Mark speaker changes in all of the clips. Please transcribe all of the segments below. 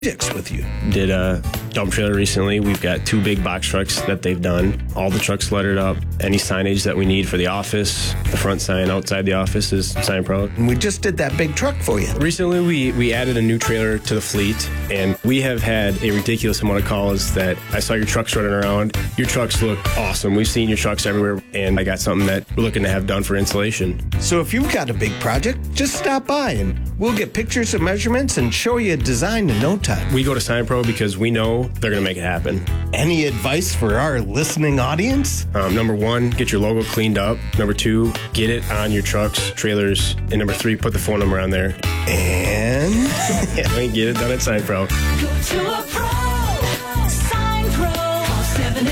Speaker 1: projects with you.
Speaker 2: Did a dump trailer recently. We've got 2 big box trucks that they've done. All the trucks lettered up. Any signage that we need for the office, the front sign outside the office is Sign Pro.
Speaker 1: And we just did that big truck for you.
Speaker 2: Recently, we added a new trailer to the fleet, and we have had a ridiculous amount of calls that I saw your trucks running around. Your trucks look awesome. We've seen your trucks everywhere, and I got something that we're looking to have done for installation.
Speaker 1: So if you've got a big project, just stop by and we'll get pictures and measurements and show you a design in no time.
Speaker 2: We go to Sign Pro because we know they're going to make it happen.
Speaker 1: Any advice for our listening audience?
Speaker 2: Number 1, get your logo cleaned up. Number 2, get it on your trucks, trailers. And number 3, put the phone number on there.
Speaker 1: And
Speaker 2: get it done at Sign Pro.
Speaker 3: Go to a pro. Sign Pro. Call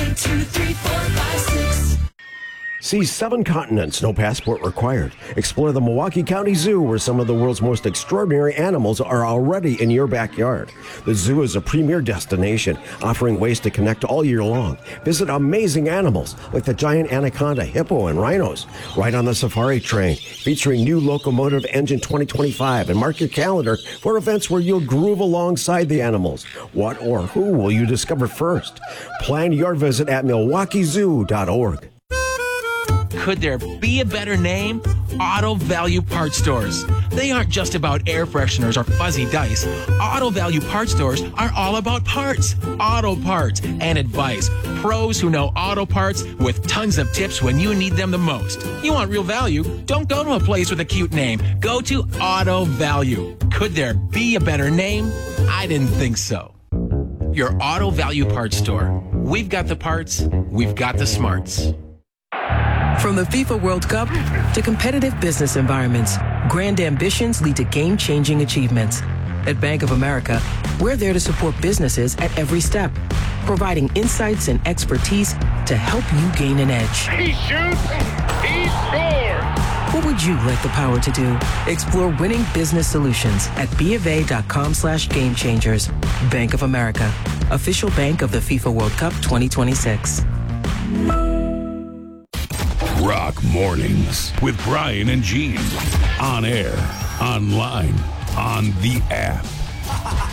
Speaker 3: 782-3456.
Speaker 4: See 7 continents, no passport required. Explore the Milwaukee County Zoo, where some of the world's most extraordinary animals are already in your backyard. The zoo is a premier destination, offering ways to connect all year long. Visit amazing animals like the giant anaconda, hippo, and rhinos. Ride on the safari train, featuring new Locomotive Engine 2025, and mark your calendar for events where you'll groove alongside the animals. What or who will you discover first? Plan your visit at MilwaukeeZoo.org.
Speaker 5: Could there be a better name? Auto Value Parts Stores. They aren't just about air fresheners or fuzzy dice. Auto Value Parts Stores are all about parts, auto parts, and advice. Pros who know auto parts with tons of tips when you need them the most. You want real value? Don't go to a place with a cute name. Go to Auto Value. Could there be a better name? I didn't think so. Your Auto Value Parts Store. We've got the parts. We've got the smarts.
Speaker 6: From the FIFA World Cup to competitive business environments, grand ambitions lead to game-changing achievements. At Bank of America, we're there to support businesses at every step, providing insights and expertise to help you gain an edge.
Speaker 7: He shoots, he scores!
Speaker 6: What would you like the power to do? Explore winning business solutions at BofA.com/gamechangers. Bank of America, official bank of the FIFA World Cup 2026.
Speaker 8: Rock Mornings with Brian and Gene. On air, online, on the app.